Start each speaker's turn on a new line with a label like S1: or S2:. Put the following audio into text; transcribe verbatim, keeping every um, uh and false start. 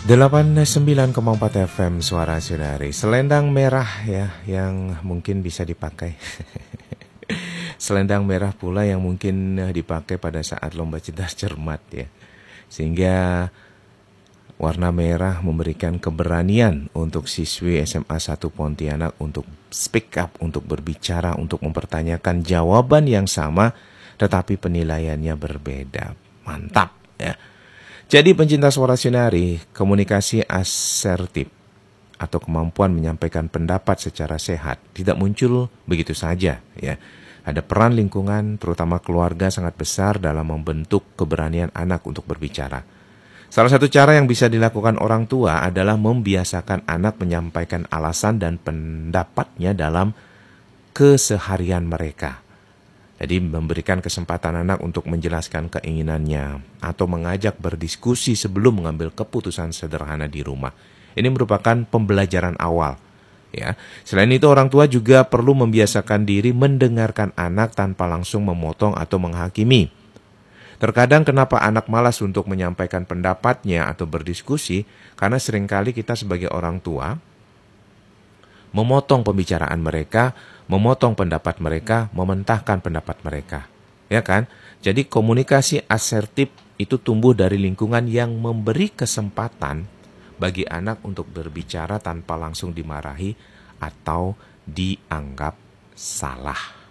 S1: delapan puluh sembilan koma empat F M Suara Saudari. Selendang merah ya yang mungkin bisa dipakai. Selendang merah pula yang mungkin dipakai pada saat lomba cerdas cermat ya. Sehingga warna merah memberikan keberanian untuk siswi S M A satu Pontianak untuk speak up, untuk berbicara, untuk mempertanyakan jawaban yang sama tetapi penilaiannya berbeda. Mantap ya. Jadi pencinta Suara Sinari, komunikasi asertif atau kemampuan menyampaikan pendapat secara sehat tidak muncul begitu saja ya. Ada peran lingkungan, terutama keluarga sangat besar dalam membentuk keberanian anak untuk berbicara. Salah satu cara yang bisa dilakukan orang tua adalah membiasakan anak menyampaikan alasan dan pendapatnya dalam keseharian mereka. Jadi memberikan kesempatan anak untuk menjelaskan keinginannya atau mengajak berdiskusi sebelum mengambil keputusan sederhana di rumah. Ini merupakan pembelajaran awal. Ya. Selain itu orang tua juga perlu membiasakan diri mendengarkan anak tanpa langsung memotong atau menghakimi. Terkadang kenapa anak malas untuk menyampaikan pendapatnya atau berdiskusi, karena seringkali kita sebagai orang tua memotong pembicaraan mereka, memotong pendapat mereka, mementahkan pendapat mereka. Ya kan? Jadi komunikasi asertif itu tumbuh dari lingkungan yang memberi kesempatan bagi anak untuk berbicara tanpa langsung dimarahi atau dianggap salah.